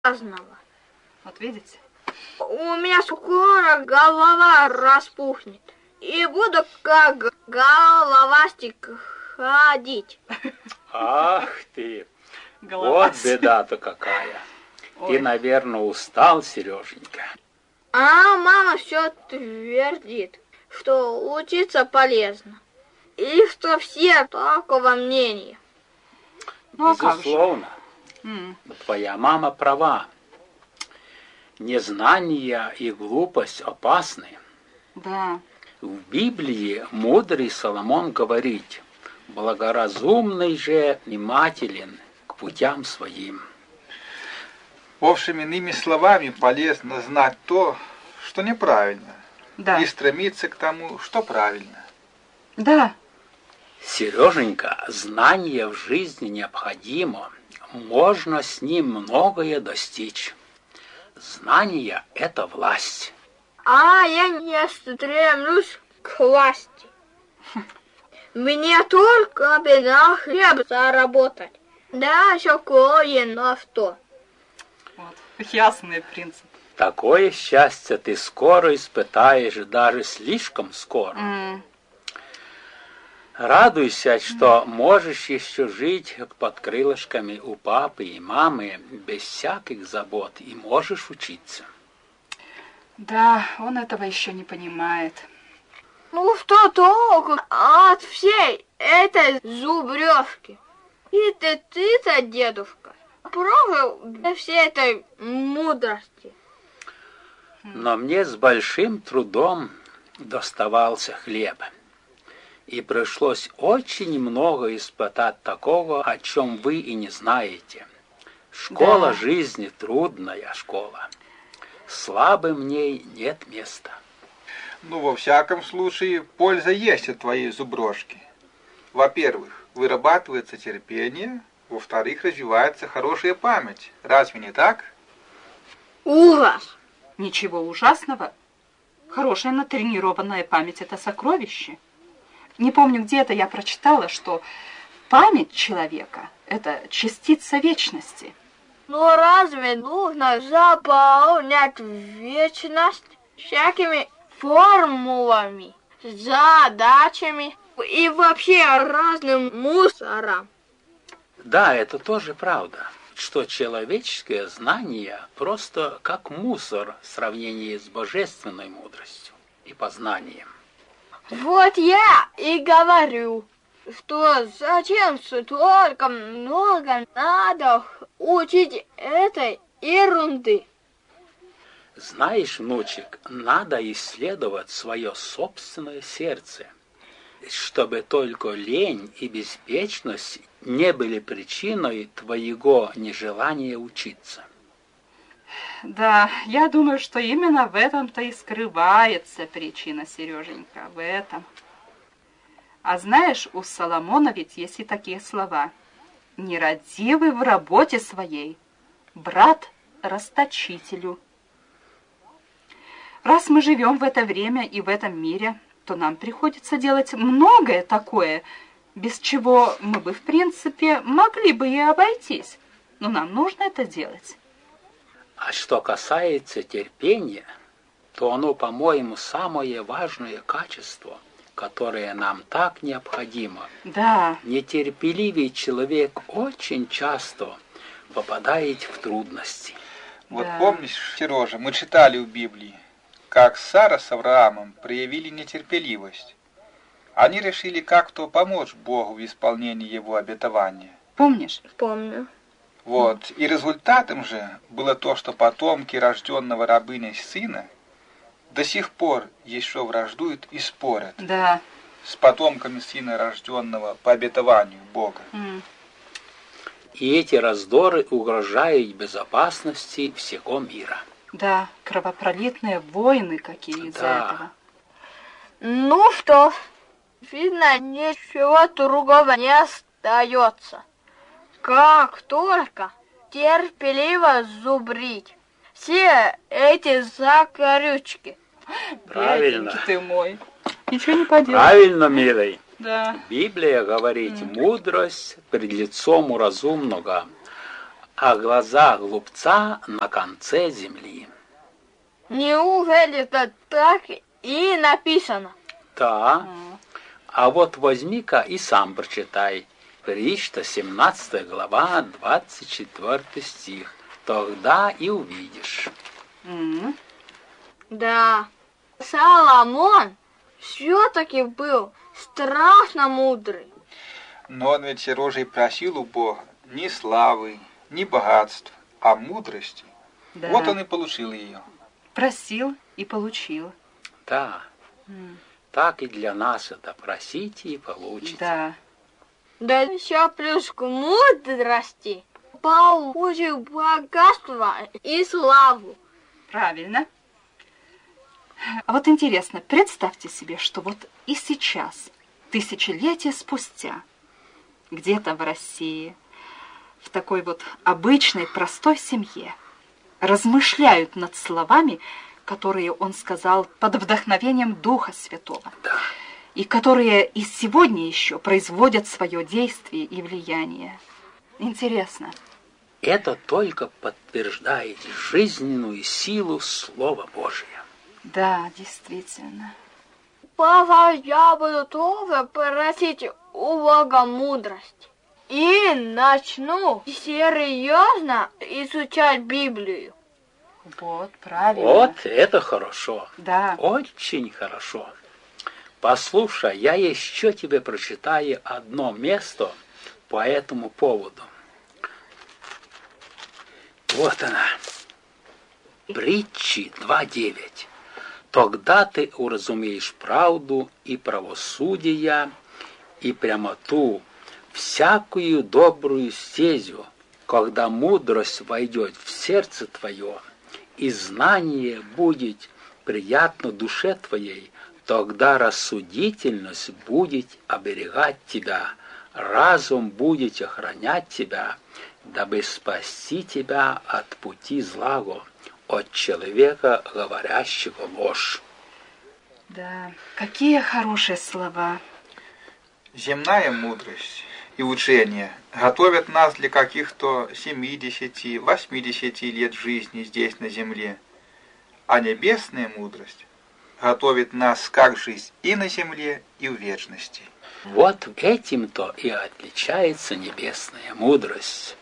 разного. Вот видите? У меня скоро голова распухнет. И буду как головастик ходить. Ах ты! Вот беда-то какая. Ты, наверное, устал, Сереженька. А мама все твердит, что учиться полезно. И что все такого мнения. Ну, безусловно. Твоя мама права. Незнание и глупость опасны. Да. В Библии мудрый Соломон говорит: благоразумный же внимателен к путям своим. В общем, иными словами, полезно знать то, что неправильно, Да. и стремиться к тому, что правильно. Да. Сереженька, знание в жизни необходимо, можно с ним многое достичь. Знание – это власть. А я не стремлюсь к власти. Мне только бы на хлеб заработать. Да, еще кое-на что. Вот. Ясный принцип. Такое счастье ты скоро испытаешь, даже слишком скоро. Радуйся, что можешь еще жить под крылышками у папы и мамы без всяких забот и можешь учиться. Да, он этого еще не понимает. Ну что толку от всей этой зубрежки? И ты-то, дедушка, прожил без всей этой мудрости. Но мне с большим трудом доставался хлеб. И пришлось очень много испытать такого, о чем вы и не знаете. Школа жизни трудная школа. Слабым в ней нет места. Ну, во всяком случае, польза есть от твоей зубрежки. Во-первых, вырабатывается терпение, во-вторых, развивается хорошая память. Разве не так? Ужас! Ничего ужасного. Хорошая натренированная память – это сокровище. Не помню, где-то я прочитала, что память человека – это частица вечности. Но разве нужно заполнять вечность всякими формулами, задачами и вообще разным мусором? Да, это тоже правда, что человеческое знание просто как мусор в сравнении с божественной мудростью и познанием. Вот я и говорю, что зачем столько много надо учить этой ерунды. Знаешь, внучек, надо исследовать свое собственное сердце, чтобы только лень и беспечность не были причиной твоего нежелания учиться. Да, я думаю, что именно в этом-то и скрывается причина, Сереженька, в этом. А знаешь, у Соломона ведь есть и такие слова. Нерадивый в работе своей, брат расточителю. Раз мы живем в это время и в этом мире, то нам приходится делать многое такое, без чего мы бы, в принципе, могли бы и обойтись. Но нам нужно это делать. А что касается терпения, то оно, по-моему, самое важное качество, которое нам так необходимо. Да. Нетерпеливый человек очень часто попадает в трудности. Вот помнишь, Сережа, мы читали в Библии, как Сара с Авраамом проявили нетерпеливость. Они решили как-то помочь Богу в исполнении его обетования. Помнишь? Помню. Вот. И результатом же было то, что потомки рожденного рабыней сына до сих пор еще враждуют и спорят с потомками сына, рожденного по обетованию Бога. И эти раздоры угрожают безопасности всего мира. Да, кровопролитные войны какие из-за этого. Ну что, видно, ничего другого не остается. Как только терпеливо зубрить все эти закорючки. Правильно. Бедненький ты мой. Ничего не поделаешь. Правильно, милый. Да. Библия говорит, мудрость пред лицом у разумного, а глаза глупца на конце земли. Неужели это так и написано? Да. А вот возьми-ка и сам прочитай. Притча, 17 глава, 24 стих. Тогда и увидишь. Да, Соломон все-таки был страшно мудрый. Но он ведь, Сережа, и просил у Бога ни славы, ни богатств, а мудрости. Да. Вот он и получил ее. Просил и получил. Да. Так и для нас это просите и получите. Да. Да еще плюс к мудрости получил богатство и славу. Правильно. А вот интересно, представьте себе, что вот и сейчас, тысячелетия спустя, где-то в России, в такой вот обычной, простой семье, размышляют над словами, которые он сказал под вдохновением Духа Святого, и которые и сегодня еще производят свое действие и влияние. Интересно. Это только подтверждает жизненную силу Слова Божия. Да, действительно. Папа, я буду тоже просить у Бога мудрость. И начну серьезно изучать Библию. Вот, правильно. Вот это хорошо. Да. Очень хорошо. Послушай, я еще тебе прочитаю одно место по этому поводу. Вот она. Притчи 2:9. Тогда ты уразумеешь правду и правосудие, и прямоту, всякую добрую стезю, когда мудрость войдет в сердце твое, и знание будет приятно душе твоей, тогда рассудительность будет оберегать тебя, разум будет охранять тебя, дабы спасти тебя от пути злого, от человека, говорящего ложь. Да, какие хорошие слова. Земная мудрость и учение готовят нас для каких-то 70-80 лет жизни здесь на земле, а небесная мудрость готовит нас как жизнь и на земле, и в вечности. Вот этим-то и отличается небесная мудрость.